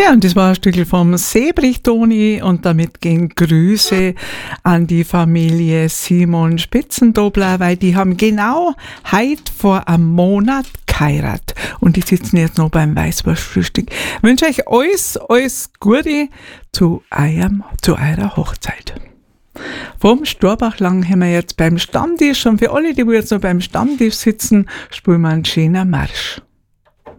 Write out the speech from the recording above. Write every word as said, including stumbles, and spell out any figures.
Ja, und das war ein Stück vom Seebrichtoni und damit gehen Grüße an die Familie Simon Spitzendobler, weil die haben genau heute vor einem Monat geheiratet und die sitzen jetzt noch beim Weißwurstfrühstück. Ich wünsche euch alles, alles Gute zu, eurem, zu eurer Hochzeit. Vom Storbachlang haben wir jetzt beim Stammtisch und für alle, die jetzt noch beim Stammtisch sitzen, spielen wir einen schönen Marsch.